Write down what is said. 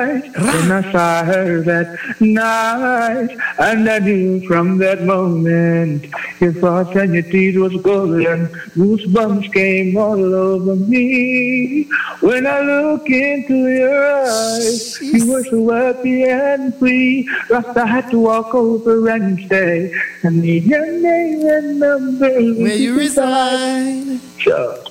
When I saw her that night, and I knew from that moment your thoughts and your deeds was golden. Goosebumps came all over me. When I look into your eyes, you were so happy and free. Rasta had to walk over and say, I need your name and number. Where you reside? Sure.